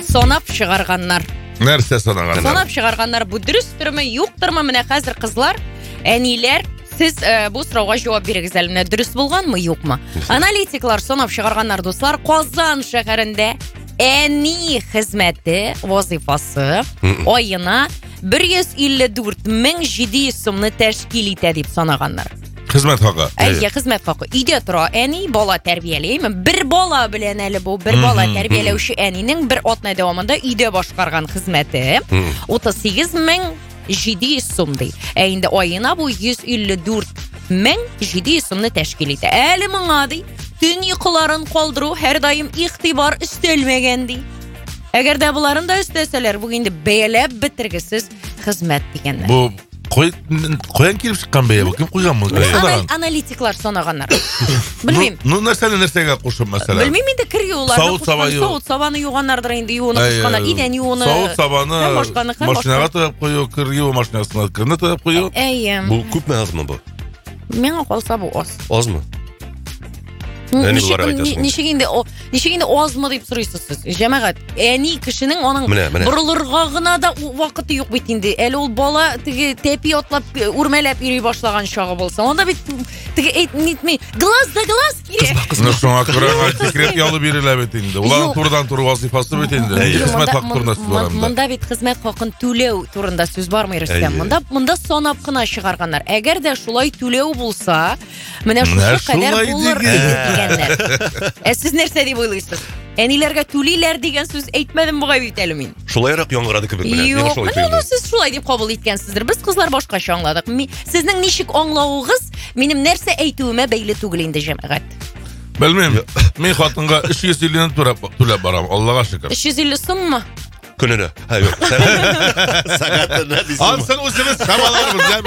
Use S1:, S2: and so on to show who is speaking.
S1: Сонап шығарғаннар.
S2: Нәрсе санағандар?
S1: Сонап шығарғандар. Бұл дұрыстырмы, юқтырмы? Міне қазір қызлар, әнилер, сіз бұл сұрауға жауап беріңіз әлі. Дұрыс болған ма, юқ ма? Аналитиклар сонап шығарғандар, достар, Қазан шәһәрендә әни хезмәте вазифасы айына 154,700 сумны тәшкил итә дип санаганнар.
S2: Хезмәт хакы.
S1: Хезмәт хакы. Үйдә тора әни бала тәрбияләйме? Бер бала белән әле бу, бер бала тәрбияләүче әнинең бер атна дәвамында өйдә башкарган хезмәте 38,700 сум ди. Инде айына бу 154,700 сумны тәшкил итә. Әле моңа ди төн йокыларын калдыру һәр даим игътибар өстәлмәгән ди. Әгәр дә буларын да өстәсәләр, бу инде бәяләп бетергесез хезмәт дигәннәр.
S2: Бу Қоян келіп шыққан бәйе бұл? Кім қойған бұл?
S1: Аналитиклар санағандар. Білмейм.
S2: Нәрсеге қошып мәселе?
S1: Білмейм енді кірге оларды қошқан. Сауыт сабаны юғаннардыр енді юыны қошқана. Иден юыны.
S2: Сауыт сабаны машинаға тойып қойу, кірге машинасына кіріне тойып қойу.
S3: Бұл көп мә аз мы бұл?
S1: Мен қолса бұл аз.
S3: Аз мы?
S1: Нешегенде азмы деп сұрайсыз сіз. Жәмәғат, әни кішінің оның бұрылырға ғына да вақыты жоқ бит инде. Әлі ол бала тәпи отлап, үрмәләп үйрей башлаган шағы болса. Онда бит глаз да глаз керек.
S2: Соңа көрәңа декрет ялы берілі бет инде. Олардың турдан тұру вазифасы бет инде. Хезмәт хақы турында сөз бар.
S1: Мұнда бит хезмәт хақын түлеу турында сөз бар ма Рөстәм? Мұнда санап қына шығарғандар. Әгәр дә шулай түлеу булса, менә шушы кадәр булыр дигәннәр. Сез нәрсә дип уйлыйсыз? Әниләргә түлиләр дигән сүз әйтмәдем бугай бит әле мин.
S3: Шулайрак яңгырады кебек менә.
S1: Юк, менә сез шулай дип кабул иткәнсездер. Біз кызлар башкача аңладык. Сезнең ничек аңлавыгыз минем нәрсә әйтүемә бәйле түгел инде җәмәгать.
S2: Белмим. Мин хатынга 350 түләп барам. Аллага шөкер.
S1: 350 суммы?
S3: Көненә. Юк. Сәгатенә дисем.
S2: Сен үзебез шамаларбыз,